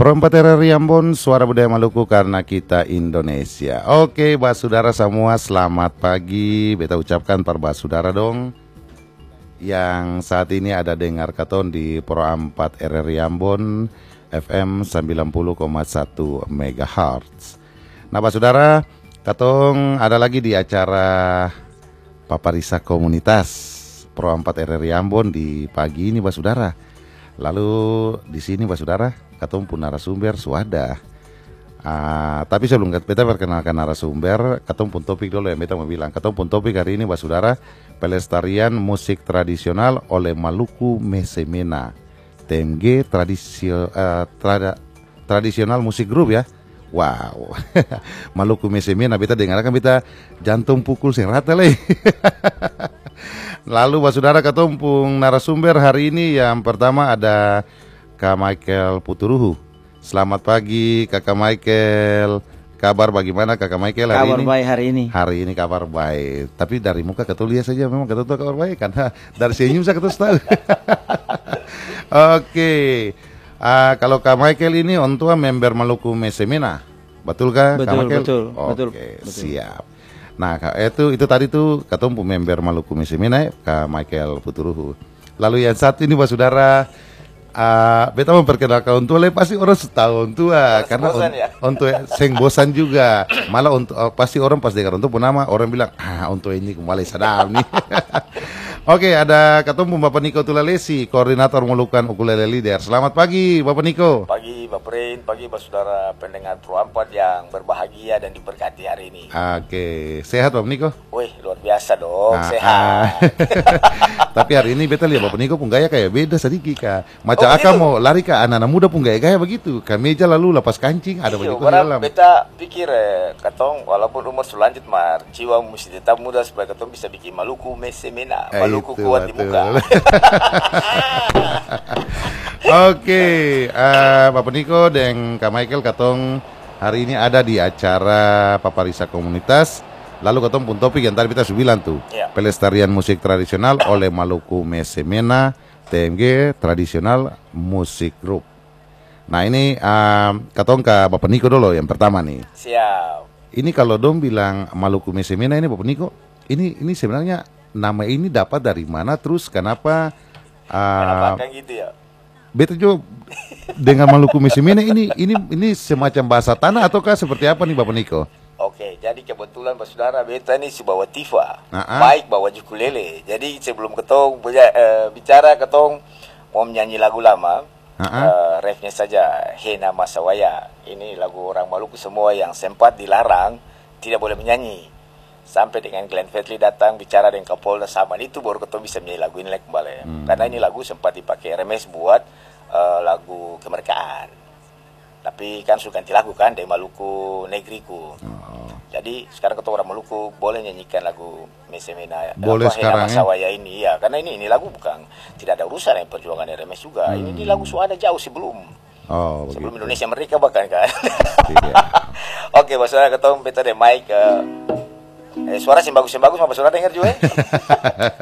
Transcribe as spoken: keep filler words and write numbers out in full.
Perempat R R I Ambon, suara budaya Maluku karena kita Indonesia. Oke, basudara semua, selamat pagi. Beta ucapkan para basudara dong yang saat ini ada dengar katon di Pro empat R R I Ambon F M sembilan puluh koma satu megahertz. Nah, basudara, katong ada lagi di acara Paparisa Komunitas Pro empat R R I Ambon di pagi ini, basudara. Lalu di sini, basudara, katong pun narasumber suada. Uh, tapi sebelum kita perkenalkan narasumber, katong pun topik dulu yang beta mau bilang. Katong pun topik hari ini, basudara, pelestarian musik tradisional oleh Maluku Mesemena, T M G tradisio, uh, trada, tradisional musik grup ya. Wow, Maluku Mesemena, beta dengarkan beta jantung pukul sing rata leh. Lalu basudara, katong pun narasumber hari ini yang pertama ada Kak Michael Puturuhu. Selamat pagi Kakak Michael. Kabar bagaimana Kakak Michael hari kabar ini? Kabar baik hari ini. Hari ini kabar baik. Tapi dari muka ketua lihat saja memang ketua kabar baik karena dari senyum saya ketua tahu. Oke. Uh, kalau Kak Michael ini ontua member Maluku Mesemena. Betulkah betul, Kak Michael? Betul, Oke, betul. Siap. Nah, itu itu tadi tuh ketemu member Maluku Mesemena Kak Michael Puturuhu. Lalu yang satu ini basudara, Uh, beta memperkenalkan untuk le pasti orang setahun tua orang karena on, ya? Untuk seng bosan juga malah untuk uh, pasti orang pas dengar untuk nama orang bilang ah untuk ini kembali sadam nih. Oke, okay, ada ketemu Bapak Niko Tulalesi, koordinator Molukan Ukulele Leader. Selamat pagi Bapak Niko. Pagi Bapak Prin, pagi saudara pendengar Pro empat yang berbahagia dan diberkati hari ini. Oke, okay. Sehat Bapak Niko? Wih, luar biasa dong, ah, sehat. Ah. Tapi hari ini beta lihat Bapak Niko pun gaya kayak beda sedikit Kak. Macam oh, akak mau lari ke anak-anak muda pun gaya-gaya begitu. Kami aja lalu lepas kancing ada Bapak Niko di dalam. Beta pikir eh, katong walaupun umur selanjut mar, jiwa mesti tetap muda supaya katong bisa bikin Maluku Mesemena. Eh, Maluku itu, kuat betul. Di muka. Oke, uh, Bapak Niko dan Kak Michael katong hari ini ada di acara Paparisa Komunitas. Lalu katong pun topik yang tadi kita sudah bilang tuh, yeah. Pelestarian musik tradisional oleh Maluku Mesemena, T M G tradisional musik group. Nah ini uh, katong ke Bapak Niko dulu yang pertama nih. Siap. Ini kalau dong bilang Maluku Mesemena ini Bapak Niko, ini ini sebenarnya nama ini dapat dari mana, terus kenapa? Uh, kenapa gitu ya? Beta juga dengan Maluku Mesemena ini ini ini semacam bahasa tanah ataukah seperti apa nih Bapak Niko? Oke, jadi kebetulan Pak Saudara beta ini si bawa tifa, uh-uh. baik bawa ukulele. Jadi sebelum ketong punya, uh, bicara ketong mau menyanyi lagu lama, uh-uh. uh, refnya saja Hena Masawaya. Ini lagu orang Maluku semua yang sempat dilarang tidak boleh menyanyi. Sampai dengan Glenn Fredly datang bicara dengan Kapolda Saman, itu baru ketong bisa menyanyi lagu ini lagi kembali. Hmm. Karena ini lagu sempat dipakai R M S buat uh, lagu kemerdekaan. Tapi kan sudah ganti lagu kan dari Maluku Negriku. Oh. Jadi sekarang ketemu orang Maluku boleh nyanyikan lagu Mesemena. Boleh sekarang ya? Sawaya ini ya, karena ini ini lagu bukan tidak ada urusan yang perjuangan R M S juga. Hmm. Ini, ini lagu sudah jauh sebelum. Oh, sebelum begitu. Indonesia merdeka bahkan kan. Oke, Pak Saudara ketemu beta deh Mike. Uh, eh, suara sih bagus-bagus, Pak Saudara dengar juga.